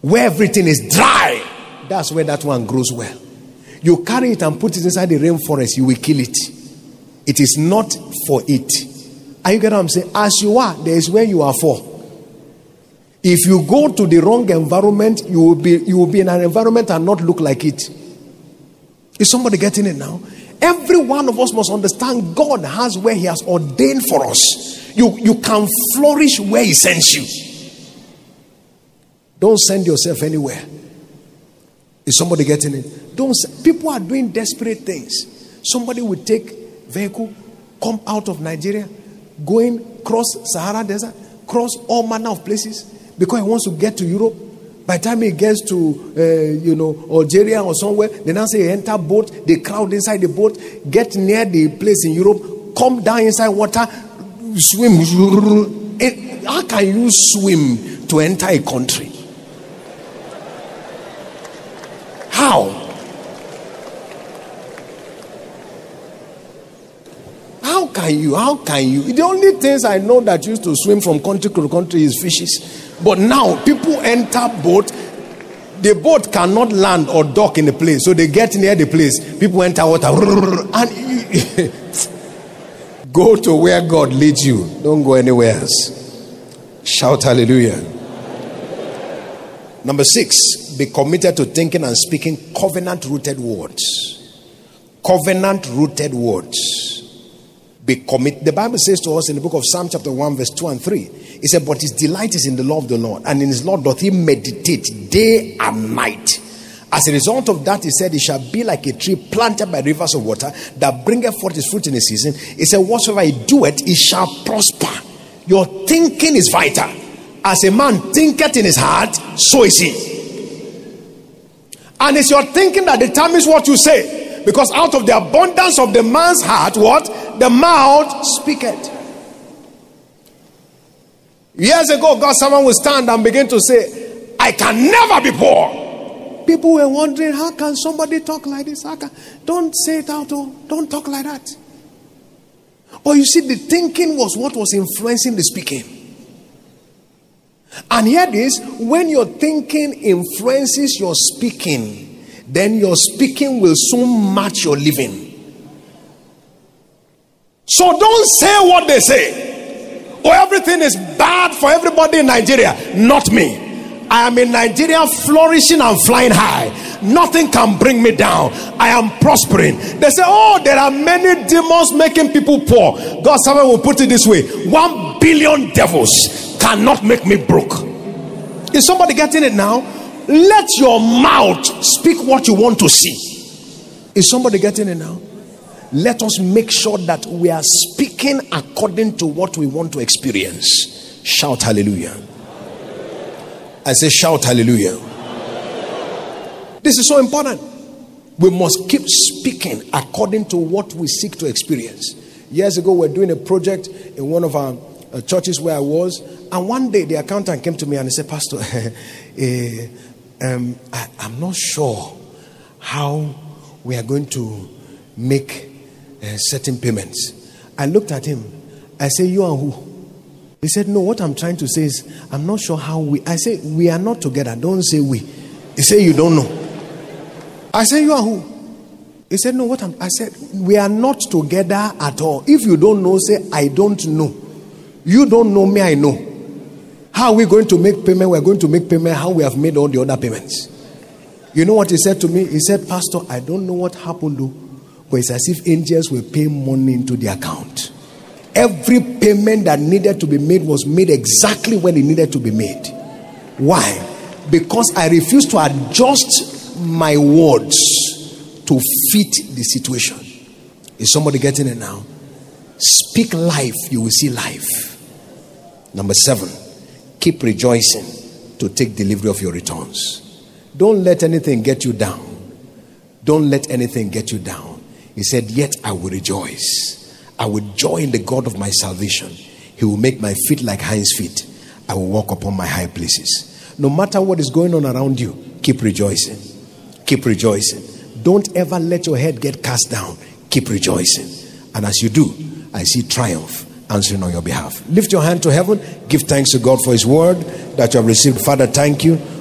Where everything is dry, that's where that one grows well. You carry it and put it inside the rainforest, you will kill it. It is not for it. Are you getting what I'm saying? As you are, there is where you are for. If you go to the wrong environment, you will be in an environment and not look like it. Is somebody getting it now? Every one of us must understand God has where He has ordained for us. You can flourish where He sends you. Don't send yourself anywhere. Is somebody getting it? People are doing desperate things. Somebody will take vehicle, come out of Nigeria, going cross Sahara Desert, cross all manner of places because he wants to get to Europe. By the time he gets to Algeria or somewhere, they now say enter boat, they crowd inside the boat, get near the place in Europe, come down inside water, swim. How can you swim to enter a country? How? How can you? The only things I know that used to swim from country to country is fishes. But now people enter boat. The boat cannot land or dock in the place. So they get near the place. People enter water. And go to where God leads you. Don't go anywhere else. Shout hallelujah. Number 6, be committed to thinking and speaking covenant-rooted words. Covenant-rooted words. Be committed. The Bible says to us in the book of Psalm chapter 1 verse 2 and 3. It said, but his delight is in the law of the Lord, and in his law doth he meditate day and night. As a result of that, he said, he shall be like a tree planted by rivers of water that bringeth forth his fruit in his season. He said, whatsoever he doeth, he shall prosper. Your thinking is vital. As a man thinketh in his heart, so is he. And it's your thinking that determines what you say. Because out of the abundance of the man's heart, what? The mouth speaketh. Years ago, God, someone would stand and begin to say, I can never be poor. People were wondering, how can somebody talk like this? Don't say it out. Don't talk like that. But you see, the thinking was what was influencing the speaking. And here it is, when your thinking influences your speaking, then your speaking will soon match your living. So don't say what they say. Oh, everything is bad for everybody in Nigeria. Not me. I am in Nigeria flourishing and flying high. Nothing can bring me down. I am prospering. They say, oh, there are many demons making people poor. God, someone will put it this way. 1 billion devils cannot make me broke. Is somebody getting it now? Let your mouth speak what you want to see. Is somebody getting it now? Let us make sure that we are speaking according to what we want to experience. Shout hallelujah. I say shout hallelujah. This is so important. We must keep speaking according to what we seek to experience. Years ago, we were doing a project in one of our churches where I was, and one day the accountant came to me and he said, Pastor, I'm not sure how we are going to make certain payments. I looked at him. I said, you are who? He said, no, what I'm trying to say is, I'm not sure how we. I said, we are not together. Don't say we. He said, you don't know. I said, you are who? He said, no, I said, we are not together at all. If you don't know, say, I don't know. You don't know me, I know. How are we going to make payment? We're going to make payment how we have made all the other payments. You know what he said to me? He said, Pastor, I don't know what happened though, but it's as if angels were paying money into the account. Every payment that needed to be made was made exactly when it needed to be made. Why? Because I refused to adjust my words to fit the situation. Is somebody getting it now? Speak life, you will see life. Number 7, keep rejoicing to take delivery of your returns. Don't let anything get you down. Don't let anything get you down. He said, yet I will rejoice. I will joy in the God of my salvation. He will make my feet like hinds' feet. I will walk upon my high places. No matter what is going on around you, keep rejoicing. Keep rejoicing. Don't ever let your head get cast down. Keep rejoicing. And as you do, I see triumph answering on your behalf. Lift your hand to heaven. Give thanks to God for his word that you have received. Father, thank you